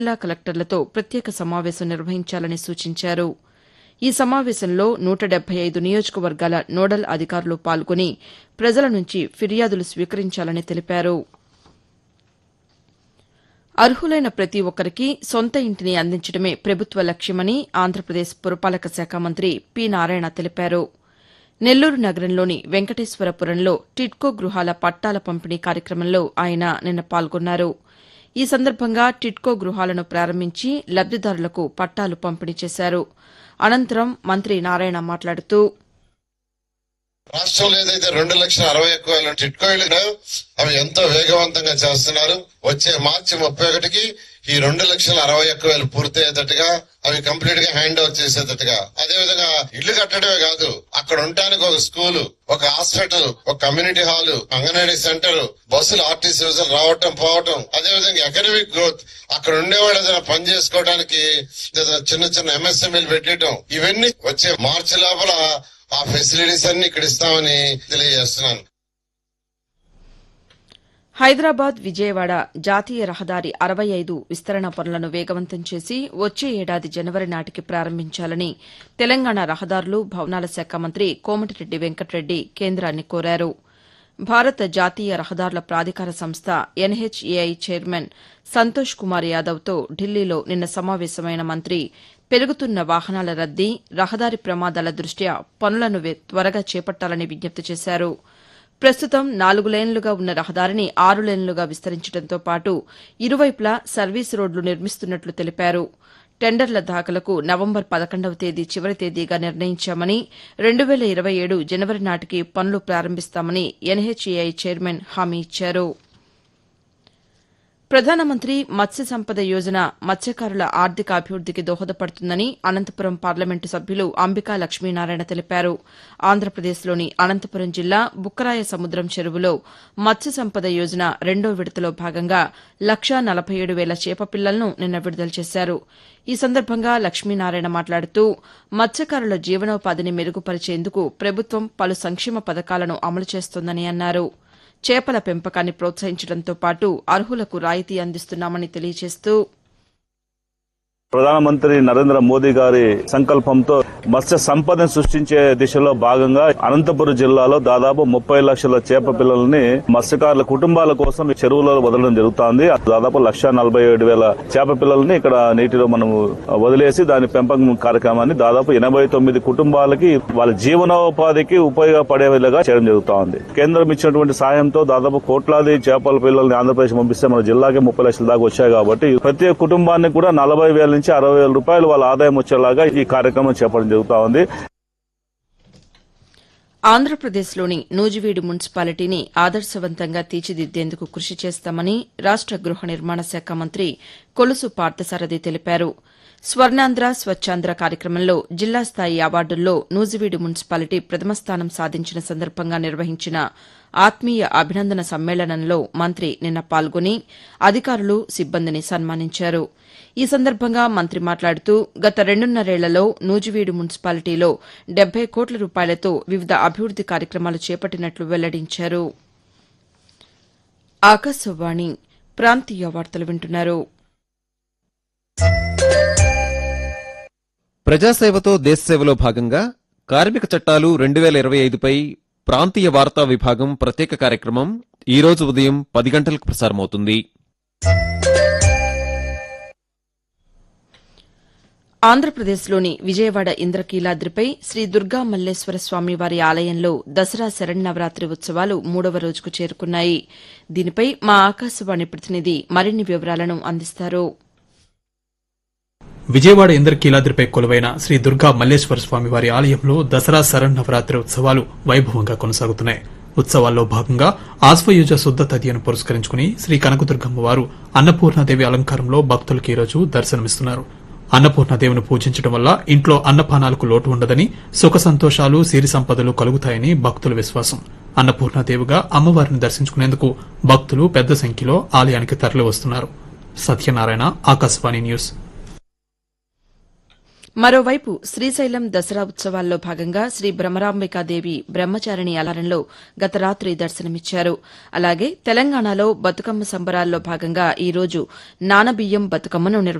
జిల్లా కలెక్టర్లతో ప్రత్యేక సమావేశం నిర్వహించాలని సూచించారు. ఈ సమావేశంలో 175 నియోజకవర్గాల నోడల్ అధికారులు పాల్గొని ప్రజల నుంచి ఫిర్యాదులు స్వీకరించాలని తెలిపారు. అర్హులైన ప్రతి ఒక్కరికి సొంత ఇంటిని అందించడమే ప్రభుత్వ లక్ష్యమని ఆంధ్రప్రదేశ్ పురపాలక శాఖ మంత్రి పి. నారాయణ తెలిపారు. నెల్లూరు నగరంలోని వెంకటేశ్వరపురంలో టిడ్కో గృహాల పట్టాల పంపిణీ కార్యక్రమంలో ఆయన నిన్న పాల్గొన్నారు. ఈ సందర్భంగా టిడ్కో గృహాలను ప్రారంభించి లబ్దిదారులకు పట్టాలు పంపిణీ చేశారు. అనంతరం మంత్రి నారాయణ మాట్లాడుతూ రాష్ట్రంలో ఏదైతే 2,60,000 టిడ్కో ఇళ్లు అవి ఎంతో వేగవంతంగా చేస్తున్నారు. వచ్చే మార్చి 31కి ఈ 2,60,000 పూర్తయ్యేటట్టుగా అవి కంప్లీట్ గా హ్యాండ్ ఓవర్ చేసేటట్టుగా, అదేవిధంగా ఇల్లు కట్టడమే కాదు అక్కడ ఉండటానికి ఒక స్కూలు, ఒక హాస్పిటల్, ఒక కమ్యూనిటీ హాల్, అంగన్వాడీ సెంటర్, బస్సులు ఆర్టీసీ బస్సులు రావటం పోవటం, అదేవిధంగా ఎకనామిక్ గ్రోత్, అక్కడ ఉండేవాళ్ళు ఏదైనా పని చేసుకోవడానికి చిన్న చిన్న ఎంఎస్ఎంఈలు పెట్టడం, ఇవన్నీ వచ్చే మార్చి లోపల ఆ ఫెసిలిటీస్ అన్ని ఇక్కడ ఇస్తామని తెలియజేస్తున్నాను. హైదరాబాద్ విజయవాడ జాతీయ రహదారి 65 విస్తరణ పనులను వేగవంతం చేసి వచ్చే ఏడాది జనవరి నాటికి ప్రారంభించాలని తెలంగాణ రహదారులు భవనాల శాఖ మంత్రి కోమటిరెడ్డి వెంకటరెడ్డి కేంద్రాన్ని కోరారు. భారత జాతీయ రహదారుల ప్రాధికార సంస్థ ఎన్హెచ్ఏఐ చైర్మన్ సంతోష్ కుమార్ యాదవ్తో ఢిల్లీలో నిన్న సమావేశమైన మంత్రి పెరుగుతున్న వాహనాల రద్దీ, రహదారి ప్రమాదాల దృష్ట్యా పనులను త్వరగా చేపట్టాలని విజ్ఞప్తి చేశారు. ప్రస్తుతం 4 లేన్లుగా ఉన్న రహదారిని 6 లేన్లుగా విస్తరించడంతో పాటు ఇరువైపులా సర్వీస్ రోడ్లు నిర్మిస్తున్నట్లు తెలిపారు. టెండర్ల దాఖలకు నవంబర్ 11వ తేదీ చివరి తేదీగా నిర్ణయించామని, 2027 జనవరి నాటికి పనులు ప్రారంభిస్తామని ఎన్హెచ్ఏఐ చైర్మన్ హామీ ఇచ్చారు. ప్రధానమంత్రి మత్స్య సంపద యోజన మత్స్యకారుల ఆర్థిక అభివృద్దికి దోహదపడుతుందని అనంతపురం పార్లమెంటు సభ్యులు అంబికా లక్ష్మీనారాయణ తెలిపారు. ఆంధ్రప్రదేశ్లోని అనంతపురం జిల్లా బుక్కరాయ సముద్రం చెరువులో మత్స్య సంపద యోజన 2వ విడతలో భాగంగా 1,47,000 చేప పిల్లలను నిన్న విడుదల చేశారు. ఈ సందర్భంగా లక్ష్మీనారాయణ మాట్లాడుతూ మత్స్యకారుల జీవనోపాధిని మెరుగుపరిచేందుకు ప్రభుత్వం పలు సంక్షేమ పథకాలను అమలు చేస్తోందని అన్నారు. చేపల పెంపకాన్ని ప్రోత్సహించడంతో పాటు అర్హులకు రాయితీ అందిస్తున్నామని తెలియజేస్తూ ప్రధానమంత్రి నరేంద్ర మోదీ గారి సంకల్పంతో మత్స్య సంపదను సృష్టించే దిశలో భాగంగా అనంతపురం జిల్లాలో దాదాపు 30 లక్షల చేప పిల్లల్ని మత్స్యకారుల కుటుంబాల కోసం చెరువులో వదలడం జరుగుతోంది. దాదాపు 1,47,000 చేప పిల్లల్ని ఇక్కడ నీటిలో మనం వదిలేసి దాని పెంపకం కార్యక్రమాన్ని దాదాపు 89 కుటుంబాలకి వాళ్ళ జీవనోపాధికి ఉపయోగపడే విధంగా చేయడం జరుగుతోంది. కేంద్రం ఇచ్చినటువంటి సాయంతో దాదాపు కోట్లాది చేపల పిల్లల్ని ఆంధ్రప్రదేశ్ పంపిస్తే మన జిల్లాకి 30 లక్షల దాకా వచ్చాయి. కాబట్టి ప్రతి కుటుంబానికి కూడా 40,000 నుంచి 60,000 రూపాయలు వాళ్ళ ఆదాయం వచ్చేలాగా ఈ కార్యక్రమం చేపట్టడం జరుగుతా ఉంది. ఆంధ్రప్రదేశ్లోని నూజివీడు మున్సిపాలిటీని ఆదర్శవంతంగా తీర్చిదిద్దేందుకు కృషి చేస్తామని రాష్ట గృహ నిర్మాణ శాఖ మంత్రి కొలుసు పార్థసారథి తెలిపారు. స్వర్ణాంధ్ర స్వచ్ఛాంధ్ర కార్యక్రమంలో జిల్లా స్థాయి అవార్డుల్లో నూజివీడు మున్సిపాలిటీ ప్రథమ స్థానం సాధించిన సందర్భంగా నిర్వహించిన ఆత్మీయ అభినందన సమ్మేళనంలో మంత్రి నిన్న పాల్గొని అధికారులు, సిబ్బందిని సన్మానించారు. ఈ సందర్భంగా మంత్రి మాట్లాడుతూ గత 2.5 నూజివీడు మున్సిపాలిటీలో 70 కోట్ల రూపాయలతో వివిధ అభివృద్ది కార్యక్రమాలు చేపట్టినట్లు వెల్లడించారు. ఆకాశవాణి ప్రాంతీయ వార్తలు వింటున్నారు. ప్రజాసేవతో దేశసేవలో భాగంగా కార్మిక చట్టాలు 2025పై ప్రాంతీయ వార్తా విభాగం ప్రత్యేక కార్యక్రమం ఈ రోజు ఉదయం 10 గంటలకు ప్రసారమవుతుంది. ఆంధ్రప్రదేశ్లోని విజయవాడ ఇంద్రకీలాద్రిపై శ్రీ దుర్గా మల్లేశ్వర స్వామివారి ఆలయంలో దసరా శరన్నవరాత్రి ఉత్సవాలు 3వ రోజుకు చేరుకున్నాయి. దీనిపై మా ఆకాశవాణి ప్రతినిధి మరిన్ని వివరాలను అందిస్తారు. విజయవాడ ఇంద్రకీలాద్రిపై కొలువైన శ్రీ దుర్గా మల్లేశ్వర స్వామివారి ఆలయంలో దసరా శరన్నవరాత్రి ఉత్సవాలు వైభవంగా కొనసాగుతున్నాయి. ఉత్సవాల్లో భాగంగా ఆశ్వయుజ శుద్ధ తదియను పురస్కరించుకుని శ్రీ కనకదుర్గమ్మ వారు అన్నపూర్ణాదేవి అలంకారంలో భక్తులకు ఈరోజు దర్శనమిస్తున్నారు. అన్నపూర్ణాదేవిని పూజించడం వల్ల ఇంట్లో అన్నపానాలకు లోటు ఉండదని, సుఖ సంతోషాలు, సిరి సంపదలు కలుగుతాయని భక్తుల విశ్వాసం. అన్నపూర్ణాదేవిగా అమ్మవారిని దర్శించుకునేందుకు భక్తులు పెద్ద సంఖ్యలో ఆలయానికి తరలి వస్తున్నారు. సత్యనారాయణ, ఆకాశవాణి న్యూస్. మరోవైపు శ్రీశైలం దసరా ఉత్సవాల్లో భాగంగా శ్రీ భ్రమరాంబికాదేవి బ్రహ్మచారిణి అలంకారంలో గత రాత్రి దర్శనమిచ్చారు. అలాగే తెలంగాణలో బతుకమ్మ సంబరాల్లో భాగంగా ఈ రోజు నానబియ్యం బతుకమ్మను